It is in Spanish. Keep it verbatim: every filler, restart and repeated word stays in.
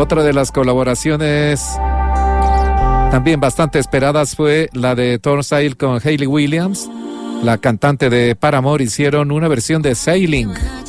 Otra de las colaboraciones también bastante esperadas fue la de Turnstile con Hayley Williams. La cantante de Paramore hicieron una versión de Sailing